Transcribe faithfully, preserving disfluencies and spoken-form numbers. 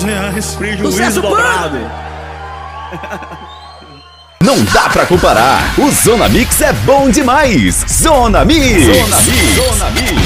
reais. Prejuízo Sucesso dobrado. Não dá pra comparar. O Zona Mix é bom demais. Zona Mix. Zona Mix. Zona Mix.